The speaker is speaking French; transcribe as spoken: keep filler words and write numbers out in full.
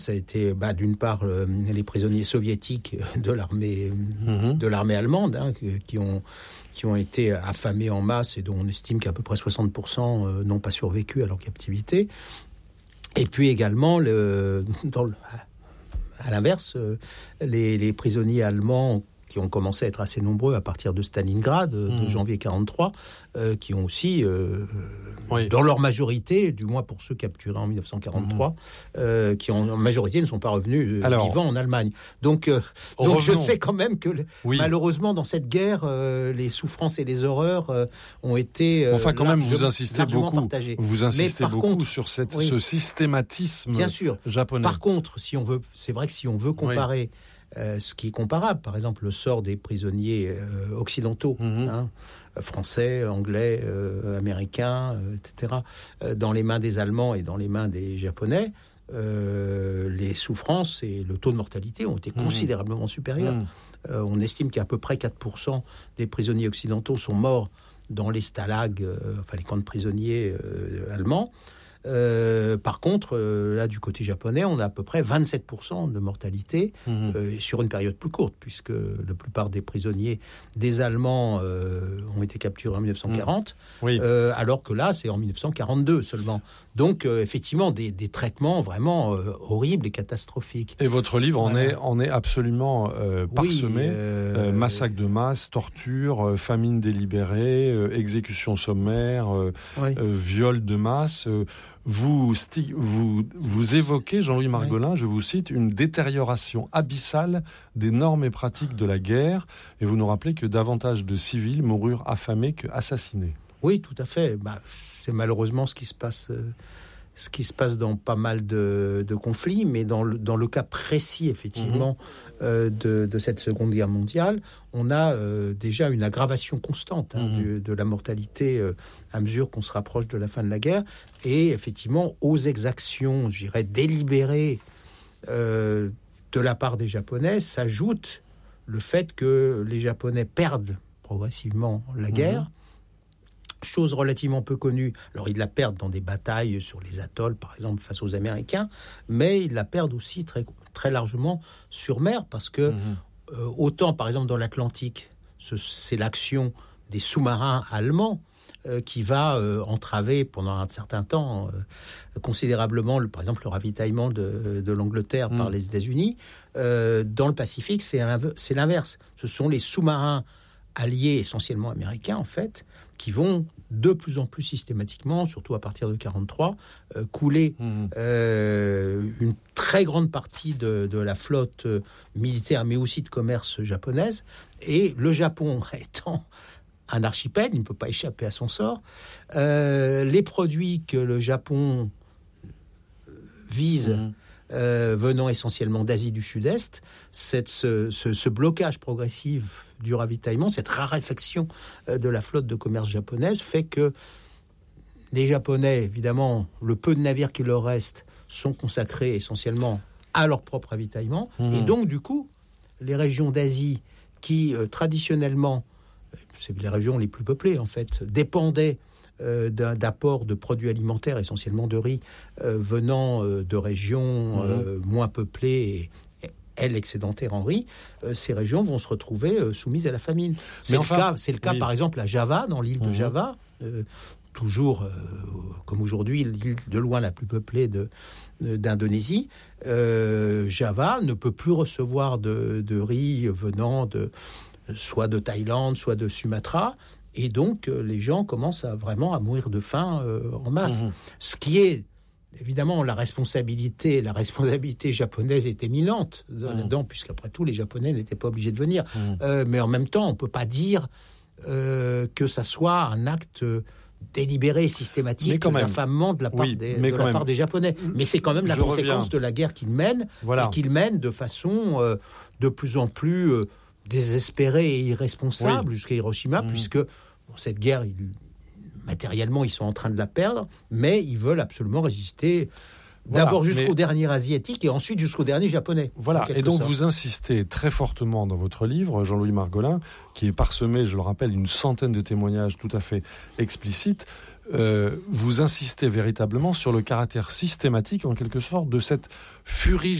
Ça a été, bah, d'une part, euh, les prisonniers soviétiques de l'armée, mmh. de l'armée allemande, hein, qui ont, qui ont été affamés en masse et dont on estime qu'à peu près soixante pour cent euh, n'ont pas survécu à leur captivité. Et puis également, le, dans le, à l'inverse, euh, les, les prisonniers allemands qui ont commencé à être assez nombreux à partir de Stalingrad, mmh. de janvier quarante-trois, euh, qui ont aussi, euh, oui. dans leur majorité, du moins pour ceux capturés en dix-neuf cent quarante-trois, mmh. euh, qui en, en majorité ne sont pas revenus Alors, vivants en Allemagne. Donc, euh, donc je sais quand même que, oui. malheureusement, dans cette guerre, euh, les souffrances et les horreurs euh, ont été euh, Enfin, quand large, même, vous insistez beaucoup, partagées. Vous insistez beaucoup contre, sur cette, oui. ce systématisme Bien sûr. japonais. Par contre, si on veut, c'est vrai que si on veut comparer... Oui. Euh, ce qui est comparable, par exemple, le sort des prisonniers euh, occidentaux, mmh. hein, français, anglais, euh, américains, euh, et cetera, euh, dans les mains des Allemands et dans les mains des Japonais, euh, les souffrances et le taux de mortalité ont été mmh. considérablement supérieurs. Mmh. Euh, on estime qu'à peu près quatre pour cent des prisonniers occidentaux sont morts dans les stalags, euh, enfin les camps de prisonniers euh, allemands. Euh, par contre, euh, là, du côté japonais, on a à peu près vingt-sept pour cent de mortalité mmh. euh, sur une période plus courte, puisque la plupart des prisonniers des Allemands euh, ont été capturés en dix-neuf cent quarante, mmh. oui. euh, alors que là, c'est en dix-neuf cent quarante-deux seulement. Donc, euh, effectivement, des, des traitements vraiment euh, horribles et catastrophiques. Et votre livre voilà. en, est, en est absolument euh, parsemé. Oui, euh... Euh, massacre de masse, torture, euh, famine délibérée, euh, exécution sommaire, euh, oui. euh, viol de masse... Euh, Vous, vous, vous évoquez, Jean-Louis Margolin, oui. je vous cite, une détérioration abyssale des normes et pratiques de la guerre, et vous nous rappelez que davantage de civils moururent affamés qu'assassinés. Oui, tout à fait. Bah, c'est malheureusement ce qui se passe, euh, ce qui se passe dans pas mal de, de conflits, mais dans le, dans le cas précis, effectivement, mmh. euh, de, de cette Seconde Guerre mondiale, on a euh, déjà une aggravation constante hein, mmh. de, de la mortalité euh, à mesure qu'on se rapproche de la fin de la guerre. Et effectivement, aux exactions, je dirais, délibérées euh, de la part des Japonais, s'ajoute le fait que les Japonais perdent progressivement la guerre. Mmh. Chose relativement peu connue. Alors, ils la perdent dans des batailles sur les atolls, par exemple, face aux Américains, mais ils la perdent aussi très, très largement sur mer, parce que mmh. euh, autant, par exemple, dans l'Atlantique, ce, c'est l'action des sous-marins allemands euh, qui va euh, entraver pendant un certain temps euh, considérablement, le, par exemple, le ravitaillement de, de l'Angleterre mmh. par les États-Unis. Euh, dans le Pacifique, c'est, c'est l'inverse. Ce sont les sous-marins alliés, essentiellement américains, en fait, qui vont de plus en plus systématiquement, surtout à partir de quarante-trois, euh, couler mmh. euh, une très grande partie de, de la flotte euh, militaire, mais aussi de commerce japonaise. Et le Japon étant un archipel, il ne peut pas échapper à son sort. Euh, les produits que le Japon vise... Mmh. Euh, venant essentiellement d'Asie du Sud-Est, cette, ce, ce, ce blocage progressif du ravitaillement, cette raréfaction euh, de la flotte de commerce japonaise fait que les Japonais, évidemment, le peu de navires qui leur restent sont consacrés essentiellement à leur propre ravitaillement. Mmh. Et donc, du coup, les régions d'Asie qui, euh, traditionnellement, c'est les régions les plus peuplées, en fait, dépendaient Euh, d'apport de produits alimentaires, essentiellement de riz, euh, venant euh, de régions euh, mmh. moins peuplées et, et elles excédentaires en riz, euh, ces régions vont se retrouver euh, soumises à la famine. C'est, enfin, le, cas, c'est le cas, oui. par exemple, à Java, dans l'île mmh. de Java, euh, toujours, euh, comme aujourd'hui, l'île de loin la plus peuplée de, de, d'Indonésie. Euh, Java ne peut plus recevoir de, de riz venant de, soit de Thaïlande, soit de Sumatra. Et donc, euh, les gens commencent à, vraiment à mourir de faim euh, en masse. Mmh. Ce qui est, évidemment, la responsabilité, la responsabilité japonaise est éminente mmh. là-dedans, puisqu'après tout, les Japonais n'étaient pas obligés de venir. Mmh. Euh, mais en même temps, on ne peut pas dire euh, que ça soit un acte délibéré, systématique, d'affamement de la part, oui, des, de la part des Japonais. Mais c'est quand même la Je conséquence reviens. de la guerre qu'ils mènent, voilà. et qu'ils mènent de façon euh, de plus en plus... Euh, désespérés et irresponsables oui. jusqu'à Hiroshima, mmh. puisque bon, cette guerre, ils, matériellement, ils sont en train de la perdre, mais ils veulent absolument résister voilà, d'abord jusqu'au mais... dernier asiatique et ensuite jusqu'au dernier japonais. Voilà, et donc sorte. Vous insistez très fortement dans votre livre, Jean-Louis Margolin, qui est parsemé, je le rappelle, d'une centaine de témoignages tout à fait explicites. euh, vous insistez véritablement sur le caractère systématique, en quelque sorte, de cette furie